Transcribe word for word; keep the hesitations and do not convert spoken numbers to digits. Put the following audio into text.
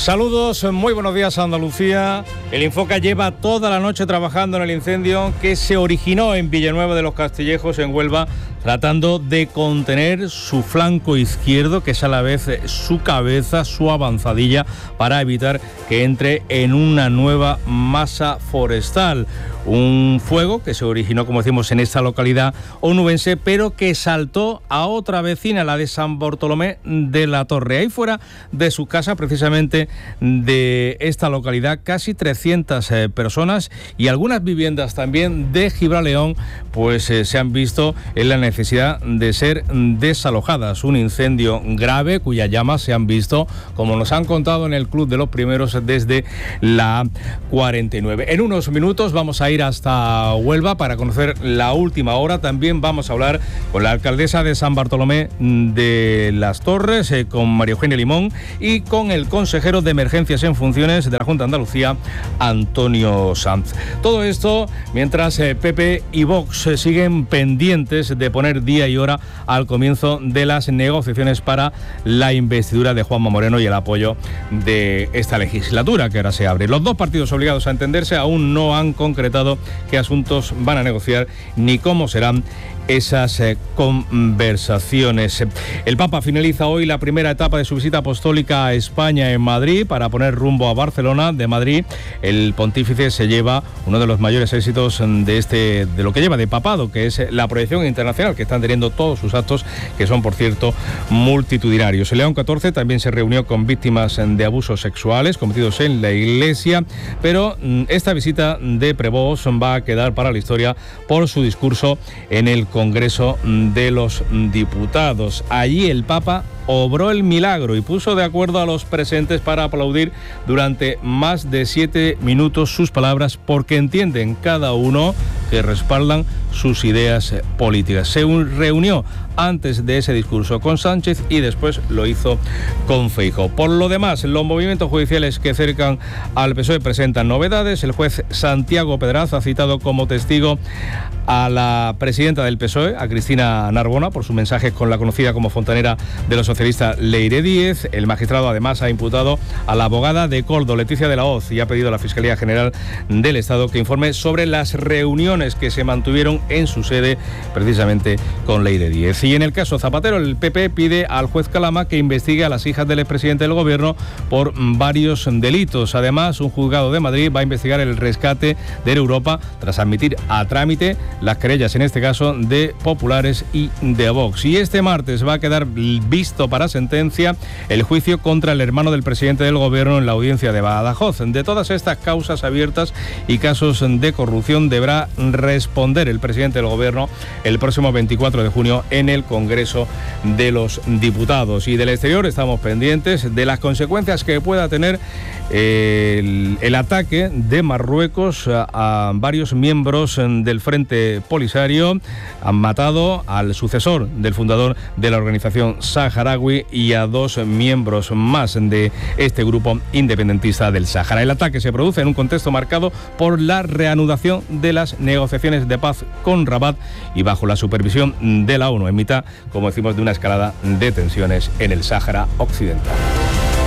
Saludos, muy buenos días a Andalucía. El Infoca lleva toda la noche trabajando en el incendio que se originó en Villanueva de los Castillejos, en Huelva, tratando de contener su flanco izquierdo, que es a la vez su cabeza, su avanzadilla, para evitar que entre en una nueva masa forestal. Un fuego que se originó, como decimos, en esta localidad onubense, pero que saltó a otra vecina, la de San Bartolomé de la Torre. Ahí fuera de su casa, precisamente de esta localidad, casi trescientas eh, personas y algunas viviendas también de Gibraleón, pues eh, se han visto en la necesidad de ser desalojadas. Un incendio grave cuyas llamas se han visto, como nos han contado en el Club de los Primeros, desde la cuarenta y nueve. En unos minutos vamos a ir hasta Huelva para conocer la última hora. También vamos a hablar con la alcaldesa de San Bartolomé de las Torres, eh, con María Eugenia Limón, y con el consejero de Emergencias en Funciones de la Junta de Andalucía, Antonio Sanz. Todo esto mientras eh, P P y Vox eh, siguen pendientes de poner día y hora al comienzo de las negociaciones para la investidura de Juanma Moreno y el apoyo de esta legislatura que ahora se abre. Los dos partidos obligados a entenderse aún no han concretado qué asuntos van a negociar ni cómo serán esas eh, conversaciones. El Papa finaliza hoy la primera etapa de su visita apostólica a España en Madrid para poner rumbo a Barcelona. De Madrid, el pontífice se lleva uno de los mayores éxitos de este de lo que lleva de papado, que es la proyección internacional que están teniendo todos sus actos, que son, por cierto, multitudinarios. El León catorce también se reunió con víctimas de abusos sexuales cometidos en la Iglesia, pero esta visita de Prevost va a quedar para la historia por su discurso en el Congreso de los Diputados. Allí el Papa obró el milagro y puso de acuerdo a los presentes para aplaudir durante más de siete minutos sus palabras, porque entienden cada uno que respaldan sus ideas políticas. Se reunió antes de ese discurso con Sánchez y después lo hizo con Feijóo. Por lo demás, los movimientos judiciales que cercan al P S O E presentan novedades. El juez Santiago Pedraz ha citado como testigo a la presidenta del P S O E, a Cristina Narbona, por sus mensajes con la conocida como fontanera de los socialistas, Leire Díez. El magistrado además ha imputado a la abogada de Coldo, Leticia de la Hoz, y ha pedido a la Fiscalía General del Estado que informe sobre las reuniones que se mantuvieron en su sede, precisamente con Leire Díez. Y en el caso Zapatero, el P P pide al juez Calama que investigue a las hijas del expresidente del Gobierno por varios delitos. Además, un juzgado de Madrid va a investigar el rescate de Europa tras admitir a trámite las querellas, en este caso, de populares y de Vox. Y este martes va a quedar visto para sentencia el juicio contra el hermano del presidente del Gobierno en la audiencia de Badajoz. De todas estas causas abiertas y casos de corrupción deberá responder el presidente del Gobierno el próximo veinticuatro de junio en el Congreso de los Diputados. Y del exterior estamos pendientes de las consecuencias que pueda tener el, el ataque de Marruecos a, a varios miembros del Frente Polisario. Han matado al sucesor del fundador de la organización saharaui y a dos miembros más de este grupo independentista del Sáhara. El ataque se produce en un contexto marcado por la reanudación de las negociaciones de paz con Rabat y bajo la supervisión de la ONU, en mitad, como decimos, de una escalada de tensiones en el Sáhara Occidental.